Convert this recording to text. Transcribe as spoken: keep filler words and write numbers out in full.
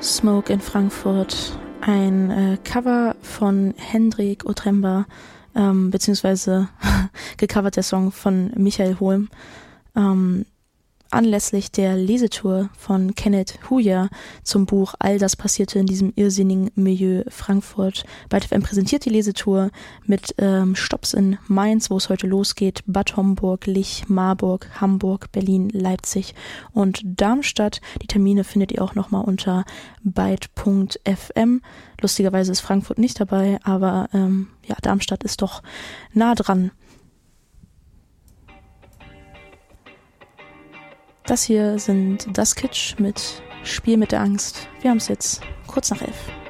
Smoke in Frankfurt, ein äh, Cover von Hendrik Otremba, ähm, beziehungsweise gecovert der Song von Michael Holm, ähm, anlässlich der Lesetour von Kenneth Huyer zum Buch All das passierte in diesem irrsinnigen Milieu Frankfurt. Byte F M präsentiert die Lesetour mit ähm, Stopps in Mainz, wo es heute losgeht, Bad Homburg, Lich, Marburg, Hamburg, Berlin, Leipzig und Darmstadt. Die Termine findet ihr auch nochmal unter byte punkt f m. Lustigerweise ist Frankfurt nicht dabei, aber ähm, ja, Darmstadt ist doch nah dran. Das hier sind Das Kitsch mit Spiel mit der Angst. Wir haben es jetzt kurz nach elf.